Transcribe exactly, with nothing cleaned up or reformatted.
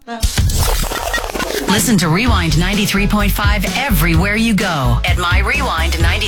Listen to Rewind ninety-three point five everywhere you go at My Rewind ninety.